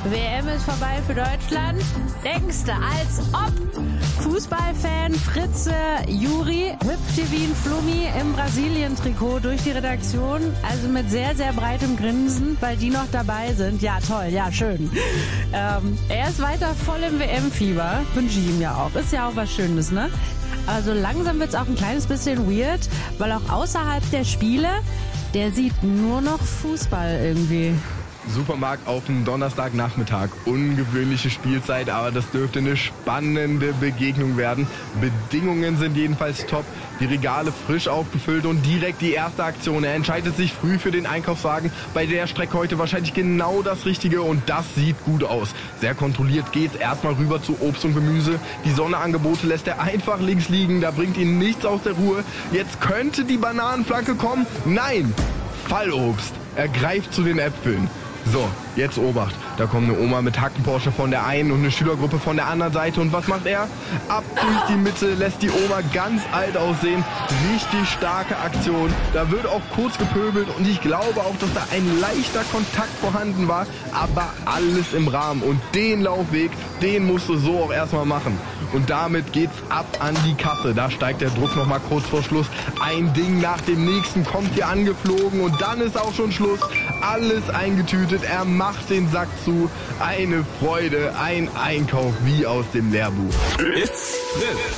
WM ist vorbei für Deutschland. Denkste, als ob Fußballfan Fritze Juri hüpfte wie ein Flummi im Brasilien-Trikot durch die Redaktion. Also mit sehr, sehr breitem Grinsen, weil die noch dabei sind. Ja, toll, ja, schön. Er ist weiter voll im WM-Fieber. Wünsche ich ihm ja auch. Ist ja auch was Schönes, ne? Also langsam wird's auch ein kleines bisschen weird, weil auch außerhalb der Spiele, der sieht nur noch Fußball irgendwie. Supermarkt auf dem Donnerstagnachmittag. Ungewöhnliche Spielzeit, aber das dürfte eine spannende Begegnung werden. Bedingungen sind jedenfalls top. Die Regale frisch aufgefüllt und direkt die erste Aktion. Er entscheidet sich früh für den Einkaufswagen. Bei der Strecke heute wahrscheinlich genau das Richtige und das sieht gut aus. Sehr kontrolliert geht's erstmal rüber zu Obst und Gemüse. Die Sonderangebote lässt er einfach links liegen. Da bringt ihn nichts aus der Ruhe. Jetzt könnte die Bananenflanke kommen. Nein! Fallobst. Er greift zu den Äpfeln. So, jetzt Obacht. Da kommt eine Oma mit Hackenporsche von der einen und eine Schülergruppe von der anderen Seite. Und was macht er? Ab durch die Mitte, lässt die Oma ganz alt aussehen. Richtig starke Aktion. Da wird auch kurz gepöbelt und ich glaube auch, dass da ein leichter Kontakt vorhanden war. Aber alles im Rahmen. Und den Laufweg, den musst du so auch erstmal machen. Und damit geht's ab an die Kasse. Da steigt der Druck nochmal kurz vor Schluss. Ein Ding nach dem nächsten kommt hier angeflogen und dann ist auch schon Schluss. Alles eingetütet. Er macht den Sack zu. Eine Freude, ein Einkauf wie aus dem Lehrbuch. It's Fritz.